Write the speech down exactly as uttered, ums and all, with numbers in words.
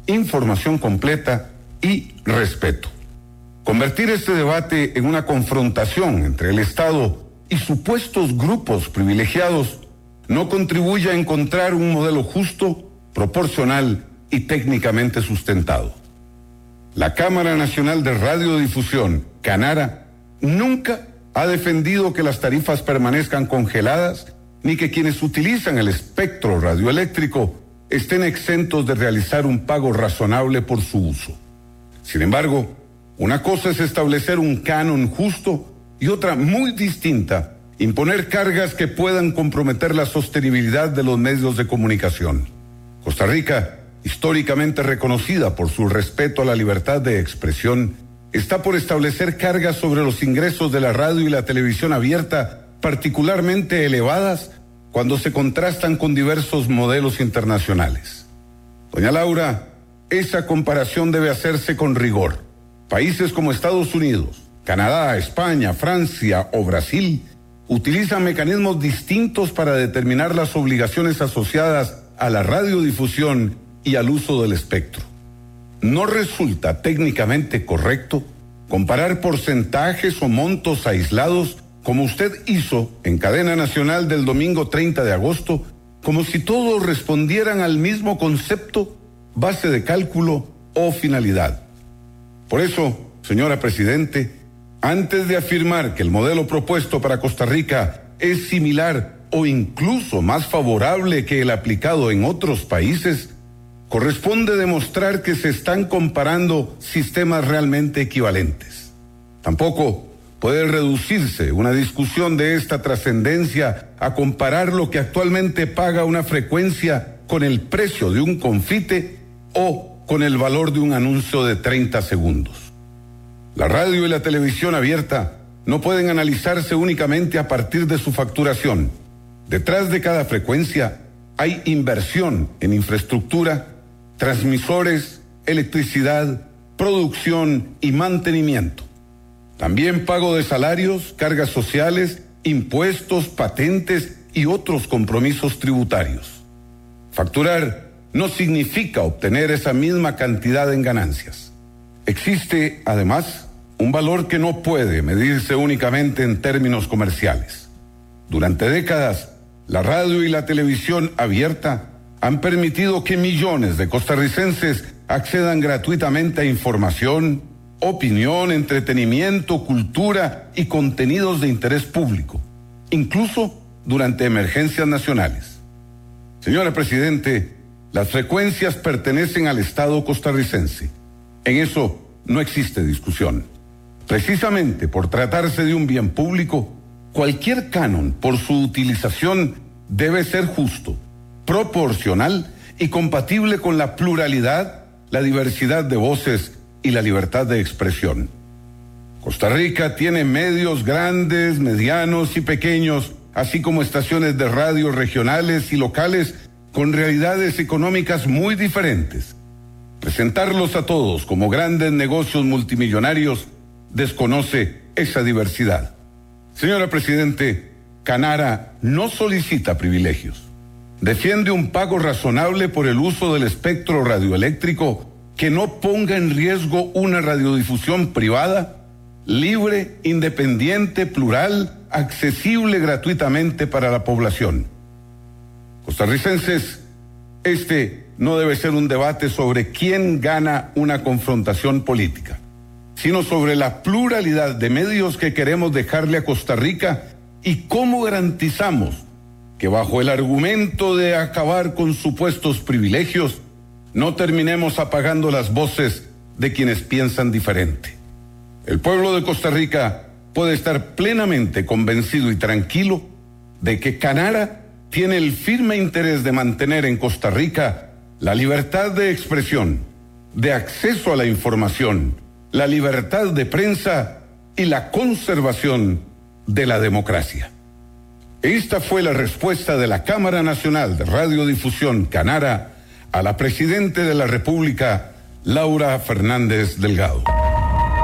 información completa y respeto. Convertir este debate en una confrontación entre el Estado y supuestos grupos privilegiados no contribuye a encontrar un modelo justo, proporcional y técnicamente sustentado. La Cámara Nacional de Radiodifusión, Canara, nunca ha defendido que las tarifas permanezcan congeladas ni que quienes utilizan el espectro radioeléctrico estén exentos de realizar un pago razonable por su uso. Sin embargo, una cosa es establecer un canon justo y otra muy distinta, imponer cargas que puedan comprometer la sostenibilidad de los medios de comunicación. Costa Rica, históricamente reconocida por su respeto a la libertad de expresión, está por establecer cargas sobre los ingresos de la radio y la televisión abierta particularmente elevadas cuando se contrastan con diversos modelos internacionales. Doña Laura, esa comparación debe hacerse con rigor. Países como Estados Unidos, Canadá, España, Francia o Brasil utilizan mecanismos distintos para determinar las obligaciones asociadas a la radiodifusión y al uso del espectro. No resulta técnicamente correcto comparar porcentajes o montos aislados como usted hizo en Cadena Nacional del domingo treinta de agosto, como si todos respondieran al mismo concepto, base de cálculo o finalidad. Por eso, señora Presidente, antes de afirmar que el modelo propuesto para Costa Rica es similar o incluso más favorable que el aplicado en otros países, corresponde demostrar que se están comparando sistemas realmente equivalentes. Tampoco puede reducirse una discusión de esta trascendencia a comparar lo que actualmente paga una frecuencia con el precio de un confite o con el valor de un anuncio de treinta segundos. La radio y la televisión abierta no pueden analizarse únicamente a partir de su facturación. Detrás de cada frecuencia hay inversión en infraestructura, transmisores, electricidad, producción y mantenimiento. También pago de salarios, cargas sociales, impuestos, patentes y otros compromisos tributarios. Facturar no significa obtener esa misma cantidad en ganancias. Existe, además, un valor que no puede medirse únicamente en términos comerciales. Durante décadas, la radio y la televisión abierta han permitido que millones de costarricenses accedan gratuitamente a información, opinión, entretenimiento, cultura y contenidos de interés público, incluso durante emergencias nacionales. Señora Presidente, las frecuencias pertenecen al Estado costarricense. En eso no existe discusión. Precisamente por tratarse de un bien público, cualquier canon por su utilización debe ser justo, proporcional y compatible con la pluralidad, la diversidad de voces y la libertad de expresión. Costa Rica tiene medios grandes, medianos y pequeños, así como estaciones de radio regionales y locales con realidades económicas muy diferentes. Presentarlos a todos como grandes negocios multimillonarios desconoce esa diversidad. Señora Presidente, Canara no solicita privilegios. Defiende un pago razonable por el uso del espectro radioeléctrico que no ponga en riesgo una radiodifusión privada, libre, independiente, plural, accesible gratuitamente para la población. Costarricenses, este no debe ser un debate sobre quién gana una confrontación política, sino sobre la pluralidad de medios que queremos dejarle a Costa Rica y cómo garantizamos que bajo el argumento de acabar con supuestos privilegios no terminemos apagando las voces de quienes piensan diferente. El pueblo de Costa Rica puede estar plenamente convencido y tranquilo de que Canara tiene el firme interés de mantener en Costa Rica la libertad de expresión, de acceso a la información, la libertad de prensa y la conservación de la democracia. Esta fue la respuesta de la Cámara Nacional de Radiodifusión Canara a la Presidenta de la República, Laura Fernández Delgado.